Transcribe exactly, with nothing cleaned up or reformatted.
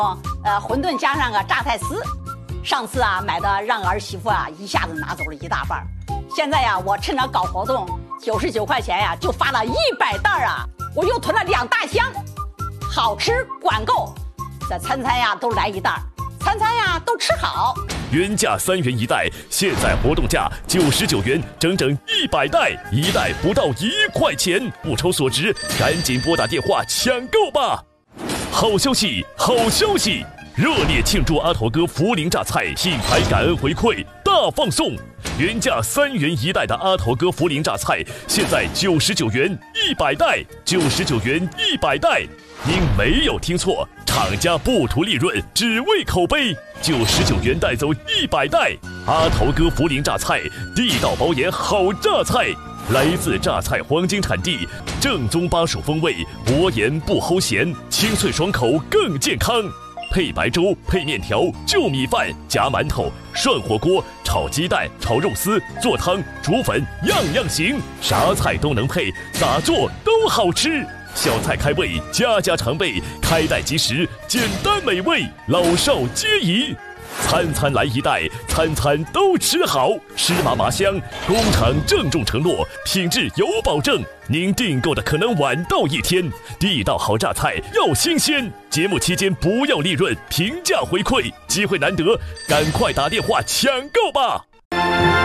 呃，馄饨加上个榨菜丝。上次啊买的让儿媳妇啊一下子拿走了一大半，现在呀我趁着搞活动，九十九块钱呀就发了一百袋啊，我又囤了两大箱，好吃管够，这餐餐呀都来一袋，餐餐呀都吃好。 原价三元一袋，现在活动价九十九元，整整一百袋，一袋不到一块钱，物超所值，赶紧拨打电话抢购吧！好消息，好消息！热烈庆祝阿头哥涪陵榨菜品牌感恩回馈大放送！原价三元一袋的阿头哥涪陵榨菜，现在九十九元一百袋，九十九元一百袋。您没有听错，厂家不图利润，只为口碑。九十九元带走一百袋，阿头哥涪陵榨菜，地道保研好榨菜，来自榨菜黄金产地，正宗巴蜀风味，薄盐不齁咸，清脆爽口更健康。配白粥，配面条，就米饭，夹馒头，涮火锅，炒鸡蛋，炒肉丝，做汤，煮粉，样样行，啥菜都能配，咋做都好吃。小菜开胃，家家常备，开袋即食，简单美味，老少皆宜。餐餐来一袋，餐餐都吃好，湿麻麻香。工厂郑重承诺，品质有保证。您订购的可能晚到一天，地道好榨菜要新鲜。节目期间不要利润，平价回馈，机会难得，赶快打电话抢购吧！